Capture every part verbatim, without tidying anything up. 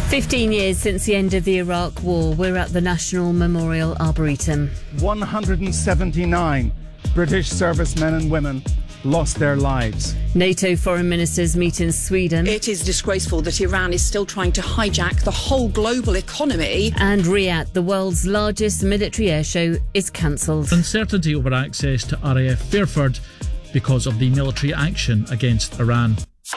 Fifteen years since the end of the Iraq War, we're at the National Memorial Arboretum. one hundred seventy-nine British servicemen and women lost their lives. NATO foreign ministers meet in Sweden. It is disgraceful that Iran is still trying to hijack the whole global economy. And Riyadh, the world's largest military airshow, is cancelled. Uncertainty over access to R A F Fairford because of the military action against Iran.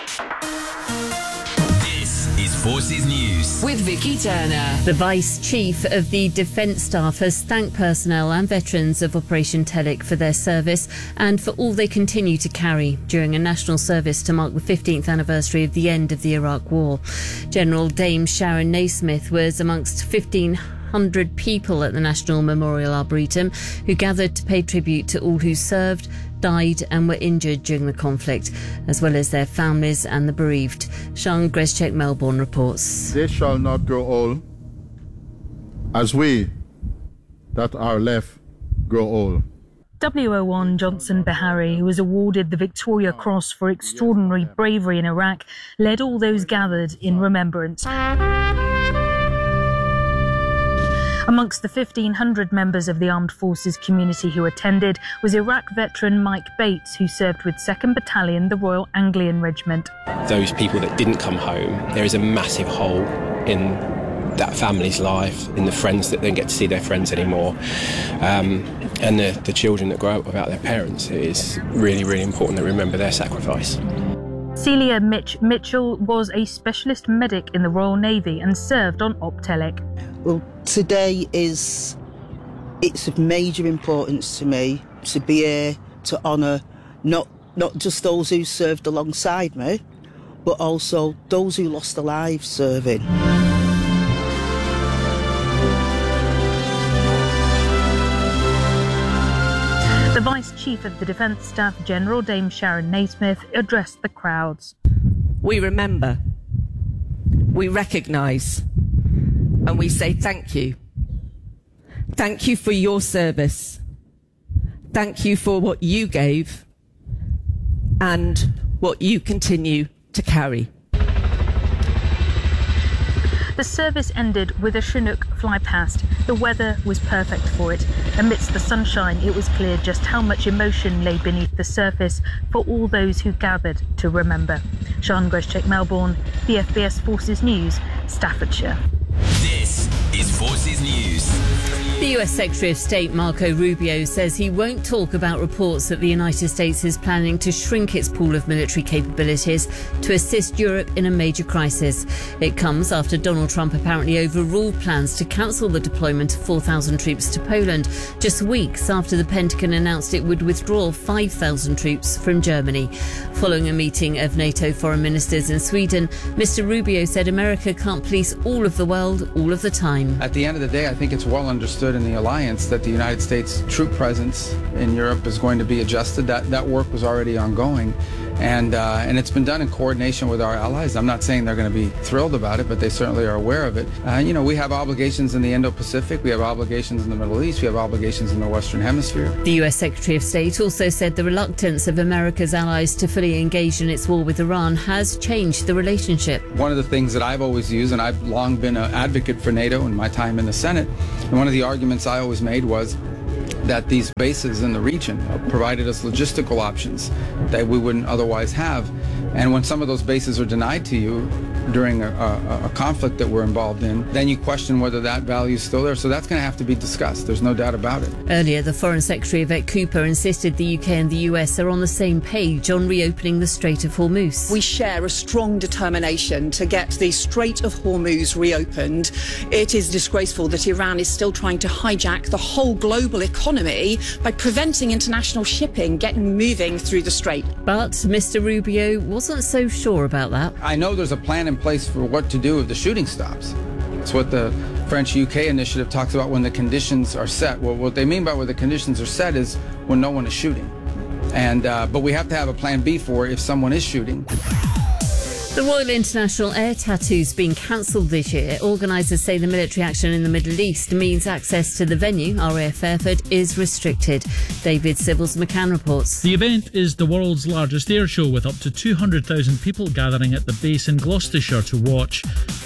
Forces News with Vicky Turner. The Vice Chief of the Defence Staff has thanked personnel and veterans of Operation Telic for their service and for all they continue to carry during a national service to mark the fifteenth anniversary of the end of the Iraq War. General Dame Sharon Naismith was amongst fifteen hundred people at the National Memorial Arboretum who gathered to pay tribute to all who served, died and were injured during the conflict, as well as their families and the bereaved. Sean Greschek, Melbourne reports. They shall not grow old as we that are left grow old. W O one Johnson Behari, who was awarded the Victoria Cross for extraordinary bravery in Iraq, led all those gathered in remembrance. Amongst the fifteen hundred members of the armed forces community who attended was Iraq veteran Mike Bates, who served with second Battalion, the Royal Anglian Regiment. Those people that didn't come home, there is a massive hole in that family's life, in the friends that don't get to see their friends anymore, um, and the, the children that grow up without their parents. It is really, really important that we remember their sacrifice. Celia Mitch Mitchell was a specialist medic in the Royal Navy and served on Op Telic. Well, today is, it's of major importance to me to be here to honour not not just those who served alongside me, but also those who lost their lives serving. The Vice Chief of the Defence Staff, General Dame Sharon Naismith, addressed the crowds. We remember, we recognise, and we say thank you. Thank you for your service. Thank you for what you gave and what you continue to carry. The service ended with a Chinook fly past. The weather was perfect for it. Amidst the sunshine, it was clear just how much emotion lay beneath the surface for all those who gathered to remember. Sean Greschek, Melbourne, the F B S Forces News, Staffordshire. This is Forces News. The U S Secretary of State Marco Rubio says he won't talk about reports that the United States is planning to shrink its pool of military capabilities to assist Europe in a major crisis. It comes after Donald Trump apparently overruled plans to cancel the deployment of four thousand troops to Poland, just weeks after the Pentagon announced it would withdraw five thousand troops from Germany. Following a meeting of NATO foreign ministers in Sweden, Mister Rubio said America can't police all of the world all of the time. At the end of the day, I think it's well understood in the alliance that the United States troop presence in Europe is going to be adjusted. That that work was already ongoing, and uh, and it's been done in coordination with our allies. I'm not saying they're going to be thrilled about it, but they certainly are aware of it. Uh, you know, we have obligations in the Indo-Pacific, we have obligations in the Middle East, we have obligations in the Western Hemisphere. The U S Secretary of State also said the reluctance of America's allies to fully engage in its war with Iran has changed the relationship. One of the things that I've always used, and I've long been an advocate for NATO in my time in the Senate, and one of the arguments I always made was that these bases in the region provided us logistical options that we wouldn't otherwise have. And when some of those bases are denied to you during a, a, a conflict that we're involved in, then you question whether that value is still there. So that's going to have to be discussed. There's no doubt about it. Earlier, the Foreign Secretary Yvette Cooper insisted the U K and the U S are on the same page on reopening the Strait of Hormuz. We share a strong determination to get the Strait of Hormuz reopened. It is disgraceful that Iran is still trying to hijack the whole global economy by preventing international shipping getting moving through the strait. But Mister Rubio wasn't so sure about that. I know there's a plan in place for what to do if the shooting stops. It's what the French-U K initiative talks about when the conditions are set. Well, what they mean by when the conditions are set is when no one is shooting. And uh, but we have to have a plan B for if someone is shooting. The Royal International Air Tattoo's been cancelled this year. Organisers say the military action in the Middle East means access to the venue, R A F Fairford, is restricted. David Sybil's McCann reports. The event is the world's largest air show with up to two hundred thousand people gathering at the base in Gloucestershire to watch.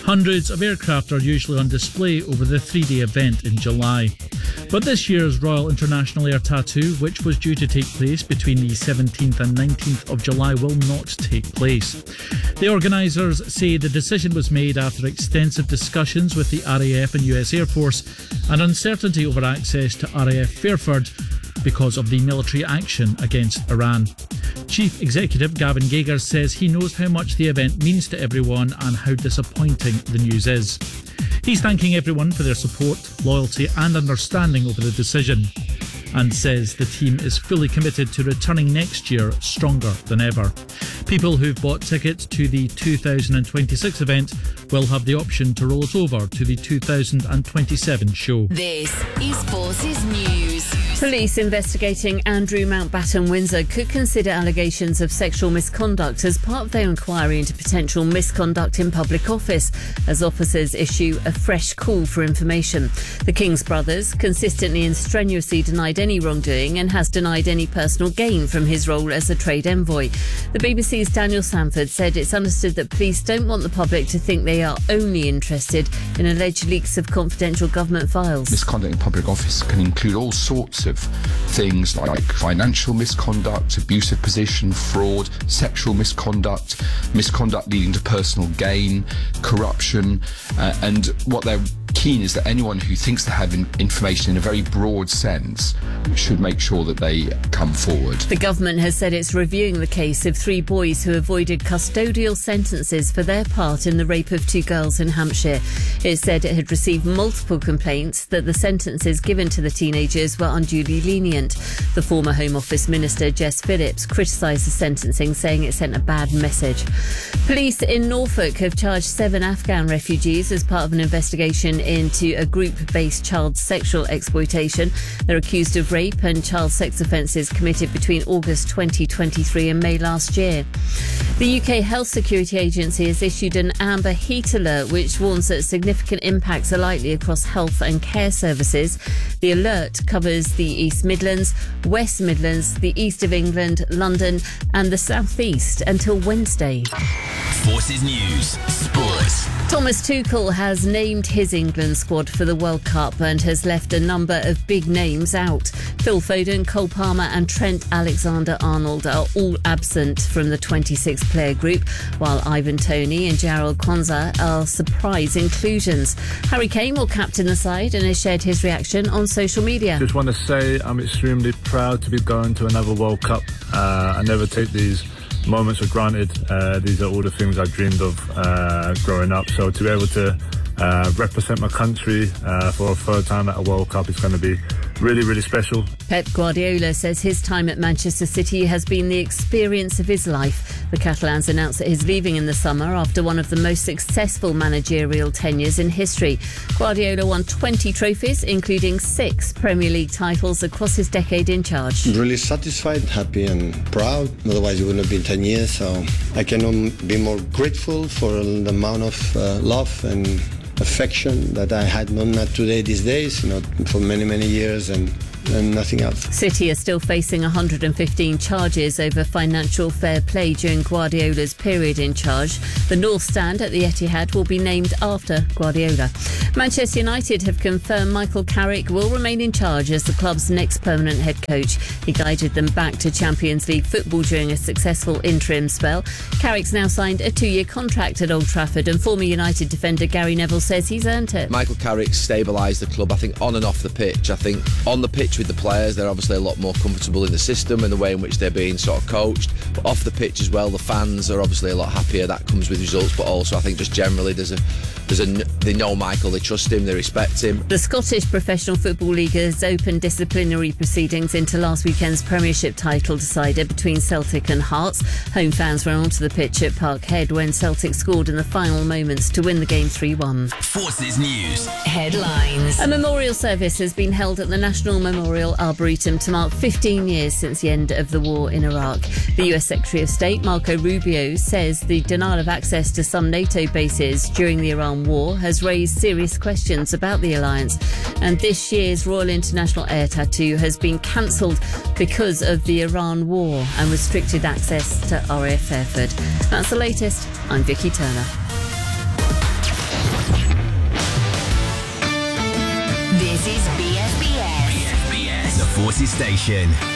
Hundreds of aircraft are usually on display over the three-day event in July. But this year's Royal International Air Tattoo, which was due to take place between the seventeenth and nineteenth of July, will not take place. The organisers say the decision was made after extensive discussions with the R A F and U S Air Force and uncertainty over access to R A F Fairford because of the military action against Iran. Chief Executive Gavin Gagers says he knows how much the event means to everyone and how disappointing the news is. He's thanking everyone for their support, loyalty and understanding over the decision, and says the team is fully committed to returning next year stronger than ever. People who've bought tickets to the two thousand twenty-six event will have the option to roll it over to the two thousand twenty-seven show. This is Forces News. Police investigating Andrew Mountbatten Windsor could consider allegations of sexual misconduct as part of their inquiry into potential misconduct in public office, as officers issue a fresh call for information. The King's brothers consistently and strenuously denied any wrongdoing and has denied any personal gain from his role as a trade envoy. The B B C's Daniel Sanford said it's understood that police don't want the public to think they are only interested in alleged leaks of confidential government files. Misconduct in public office can include all sorts of things like financial misconduct, abusive position, fraud, sexual misconduct, misconduct leading to personal gain, corruption, uh, and what they're keen is that anyone who thinks they have in- information in a very broad sense should make sure that they come forward. The government has said it's reviewing the case of three boys who avoided custodial sentences for their part in the rape of two girls in Hampshire. It said it had received multiple complaints that the sentences given to the teenagers were unduly lenient. The former Home Office Minister Jess Phillips criticised the sentencing, saying it sent a bad message. Police in Norfolk have charged seven Afghan refugees as part of an investigation into a group-based child sexual exploitation. They're accused of rape and child sex offences committed between August twenty twenty-three and May last year. The U K Health Security Agency has issued an amber heat alert which warns that significant impacts are likely across health and care services. The alert covers the East Midlands, West Midlands, the East of England, London and the South East until Wednesday. Forces News Sports. Thomas Tuchel has named his England squad for the World Cup and has left a number of big names out. Phil Foden, Cole Palmer and Trent Alexander-Arnold are all absent from the twenty-six player group, while Ivan Toney and Jarrell Kwanzaa are surprise inclusions. Harry Kane will captain the side and has shared his reaction on social media. Just want to say I'm extremely proud to be going to another World Cup. Uh, I never take these moments for granted. Uh, these are all the things I dreamed of uh, growing up. So to be able to uh, represent my country uh, for a third time at a World Cup is going to be really, really special. Pep Guardiola says his time at Manchester City has been the experience of his life. The Catalans announced that he's leaving in the summer after one of the most successful managerial tenures in history. Guardiola won twenty trophies, including six Premier League titles across his decade in charge. Really satisfied, happy and proud. Otherwise it wouldn't have been ten years. So I cannot be more grateful for the amount of uh, love and affection that I had not met today these days, you know, for many, many years and, and nothing else. City are still facing one hundred fifteen charges over financial fair play during Guardiola's period in charge. The North Stand at the Etihad will be named after Guardiola. Manchester United have confirmed Michael Carrick will remain in charge as the club's next permanent head coach. He guided them back to Champions League football during a successful interim spell. Carrick's now signed a two-year contract at Old Trafford, and former United defender Gary Neville says he's earned it. Michael Carrick stabilised the club, I think, on and off the pitch. I think on the pitch with the players, they're obviously a lot more comfortable in the system and the way in which they're being sort of coached. But off the pitch as well, the fans are obviously a lot happier. That comes with results, but also I think just generally there's a there's a they know Michael, they trust him, they respect him. The Scottish Professional Football League has opened disciplinary proceedings into last weekend's Premiership title decider between Celtic and Hearts. Home fans ran onto the pitch at Parkhead when Celtic scored in the final moments to win the game three one. Forces News Headlines. A memorial service has been held at the National Memorial Arboretum to mark fifteen years since the end of the war in Iraq. The U S Secretary of State, Marco Rubio, says the denial of access to some NATO bases during the Iran war has raised serious questions about the alliance. And this year's Royal International Air Tattoo has been cancelled because of the Iran war and restricted access to R A F Fairford. That's the latest. I'm Vicky Turner. Forces Station.